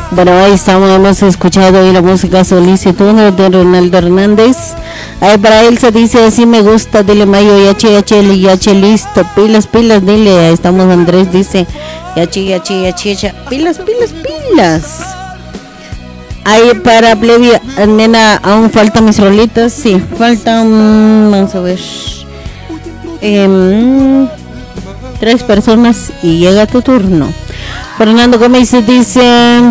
Bueno, ahí estamos, hemos escuchado hoy la música Solicitud de Ronaldo Hernández. Ahí para él se dice así me gusta, dile Mayo, yache, listo, pilas, dile, ahí estamos Andrés, dice, yache, pilas. Ahí para Plebia, nena, aún faltan mis rolitas, sí, faltan, vamos a ver, 3 personas y llega tu turno. Fernando Gómez dice,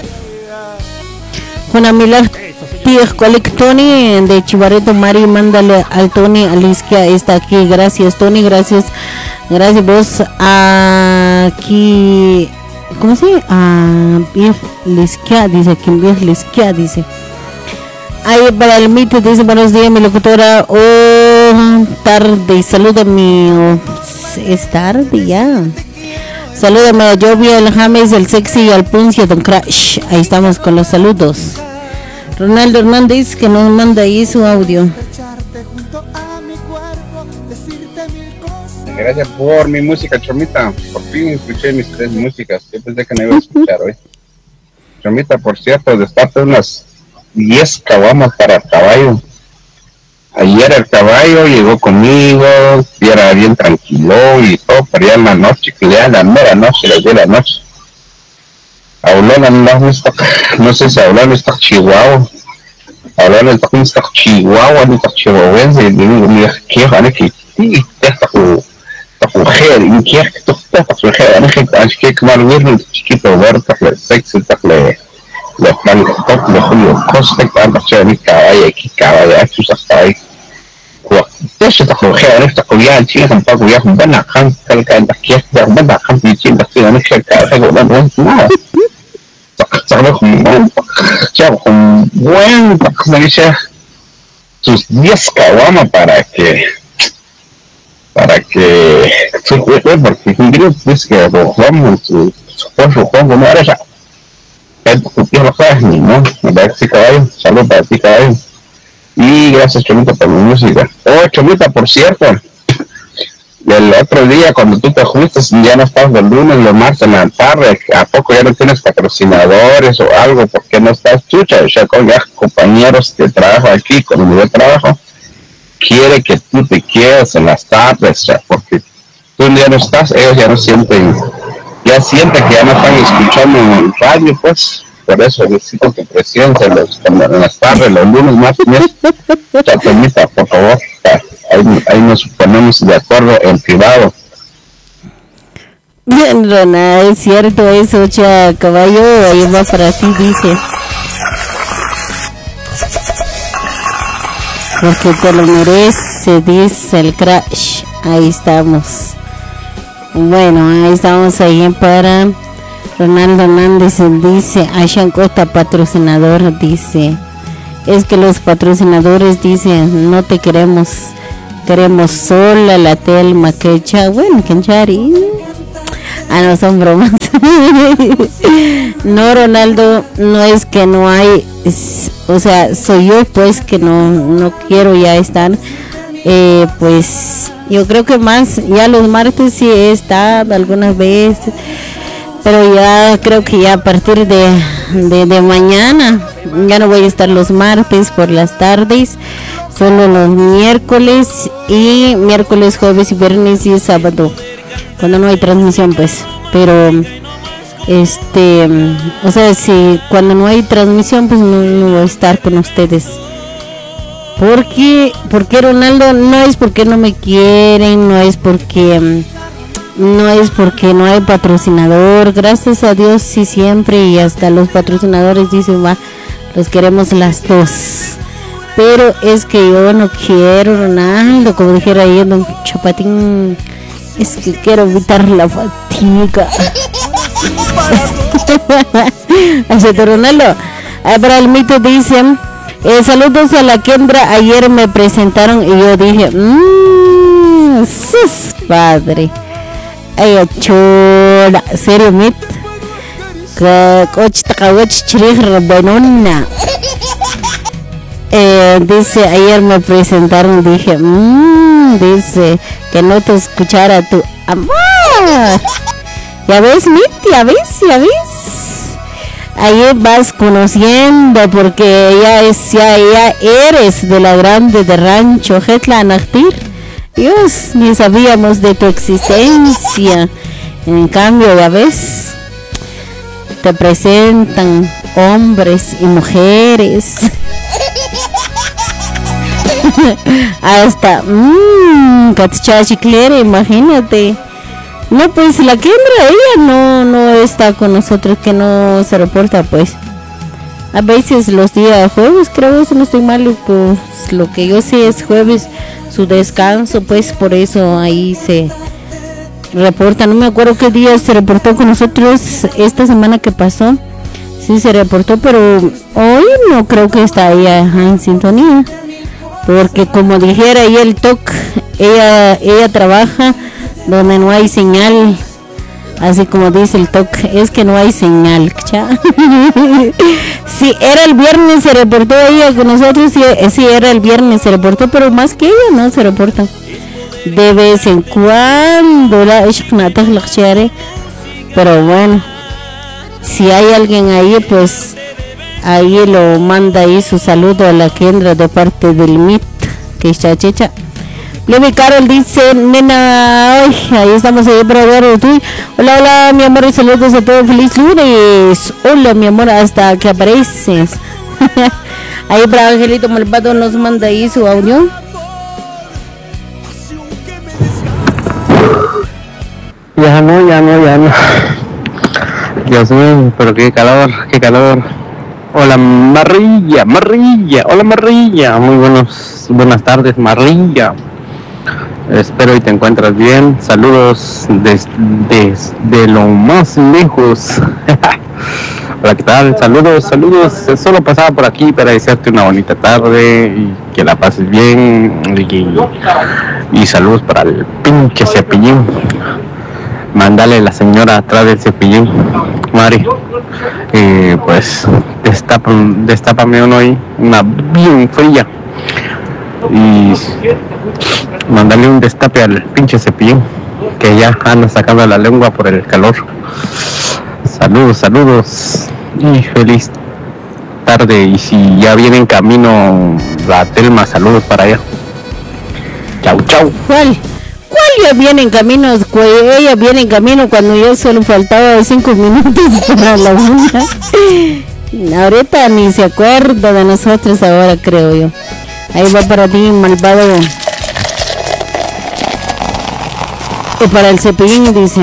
Juana Milar Tías Colectoni de Chivareto Mari, mándale al Tony Alisquia, está aquí, gracias Tony, gracias vos aquí, ¿cómo se llama? Lisquia, dice aquí, Lisquia, dice. Ahí para el mito dice, buenos días mi locutora, tarde, salúdame, es tarde ya. Salúdame a Jovia, el James, el Sexy, al Puncio, Don Crash. Ahí estamos con los saludos. Ronaldo Hernández que nos manda ahí su audio. Gracias por mi música, Chomita. Por fin escuché mis 3 músicas. Yo pensé que no iba a escuchar hoy. Chomita, por cierto, destape unas 10 caguamas para el caballo. Ayer el caballo llegó conmigo, y era bien tranquilo y todo, pero ya en la noche, que ya en la mera noche, las 10 de la noche, habló no sé si habló en esta Chihuahua, habló en esta Chihuahua, en esta chihuahuense, y digo, mira, ¿qué es que esta mujer, y qué es que esta mujer, acho que como el chiquito, verta, sexy, le plan le Julio Costa, que anda chévere, caballo, sus hasta ahí. Deixa esta mujer, esta collar, chica, tampoco ya un buen acán, que anda aquí, un buen acán, y chica, que no se cae, no nada. Ya, con buen, como dice, sus 10 caguamas para que se juegue, porque es que vamos, su juego no era ya. ¿No? Caballo, salud para ti, caballo. Y gracias, Chomita, por mi música. Chomita, por cierto, el otro día cuando tú te fuiste, ya no estabas el lunes, los martes en la tarde, ¿a poco ya no tienes patrocinadores o algo? ¿Por qué no estás chucha? O sea, con ya compañeros que trabajan aquí, con el de trabajo, quiere que tú te quedes en las tardes, o sea, porque tú ya no estás, ellos ya no sienten que ya no están escuchando en el radio, pues. Por eso necesito que presencia en las tardes, los lunes, martes, Chomita, por favor, ahí nos ponemos de acuerdo en privado. Bien, Rona, es cierto eso, caballo, ahí va para ti, dice. Porque te lo merece, dice el Crash. Ahí estamos. Bueno, ahí estamos ahí para Ronaldo Hernández, dice Ashan Costa, patrocinador, dice, es que los patrocinadores dicen, no te queremos sola la telma quecha, bueno, Kenchari, no son bromas. No, Ronaldo, no es que no hay, o sea, soy yo pues que no quiero ya estar, pues yo creo que más, ya los martes sí he estado algunas veces, pero ya creo que ya a partir de mañana ya no voy a estar los martes por las tardes, solo los miércoles, jueves y viernes y sábado, cuando no hay transmisión pues, pero o sea, si cuando no hay transmisión pues no voy a estar con ustedes. Porque Ronaldo, no es porque no me quieren, no es porque no hay patrocinador, gracias a Dios sí siempre, y hasta los patrocinadores dicen, va, los queremos las dos, pero es que yo no quiero, Ronaldo, como dijera ahí don Chapatín, es que quiero evitar la fatiga. Así que Ronaldo, para el mito dicen, saludos a la Kendra, ayer me presentaron y yo dije, sus padre. Ay, chula, serio mit. Coach takawach chirih rabanona. Dice, ayer me presentaron, dije, dice, que no te escuchara tu amor. Ya ves, mit, ya ves. ahí vas conociendo, porque ya eres de la grande de Rancho Jetla Nachtir. Dios, ni sabíamos de tu existencia. En cambio, ya ves, te presentan hombres y mujeres. Hasta Chiclera, imagínate. No, pues la Kendra, ella no está con nosotros, que no se reporta, pues. A veces los días jueves, creo, si no estoy mal, pues lo que yo sé es jueves su descanso, pues por eso ahí se reporta. No me acuerdo qué día se reportó con nosotros esta semana que pasó. Sí se reportó, pero hoy no creo que está ahí en sintonía. Porque como dijera ahí el TOC, ella trabaja donde no hay señal, así como dice el TOC, es que no hay señal. Sí, era el viernes, se reportó ella con nosotros, sí, era el viernes, se reportó, pero más que ella no se reporta. De vez en cuando, pero bueno, si hay alguien ahí, pues ahí lo manda ahí su saludo a la Kendra de parte del MIT, que es chachecha. Levi Carol dice, nena, ahí estamos ahí para ver tú. Hola, mi amor, y saludos a todos, feliz lunes. Hola, mi amor, hasta que apareces. Ahí para Angelito Malvado nos manda ahí su audio. Ya no. Dios mío, pero qué calor. Hola Marrilla, hola Marrilla, muy buenas tardes Marrilla. Espero y te encuentras bien. Saludos desde lo más lejos. Hola, ¿qué tal? Saludos. Solo pasaba por aquí para desearte una bonita tarde y que la pases bien. Y saludos para el pinche Cepillín. Mándale la señora atrás del Cepillín, Mari. Pues destápame uno ahí, una bien fría. Y mándale un destape al pinche Cepillín, que ya anda sacando la lengua por el calor. Saludos y feliz tarde. Y si ya viene en camino la Telma, saludos para ella. Chau. ¿Cuál ya viene en camino? Ella viene en camino cuando yo solo faltaba 5 minutos para la una. Ahorita ni se acuerda de nosotros ahora, creo yo. Ahí va para ti, malvado. Y para el Cepillín dice,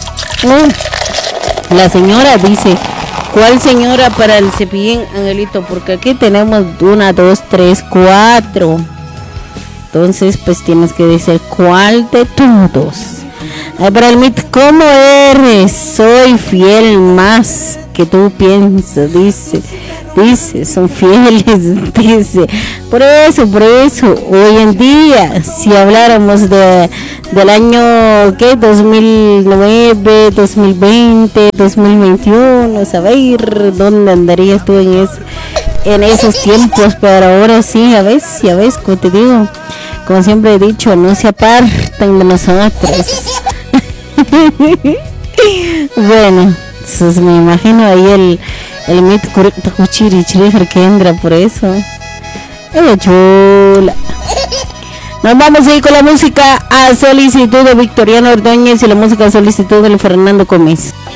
la señora dice, ¿cuál señora para el Cepillín, Angelito? Porque aquí tenemos 1, 2, 3, 4. Entonces pues tienes que decir cuál de todos. Para el MIT, ¿cómo eres? Soy fiel más que tú piensas, dice, son fieles, dice. Por eso, hoy en día, si habláramos del año, ¿qué? 2009, 2020, 2021, saber dónde andarías tú en esos tiempos, pero ahora sí, ya ves, como te digo, como siempre he dicho, no se apartan de nosotros. Bueno, entonces me imagino ahí el mit correcto cuchiri que entra por eso. Chula. Nos vamos a ir con la música a solicitud de Victoriano Ordóñez y la música a solicitud de Fernando Gómez.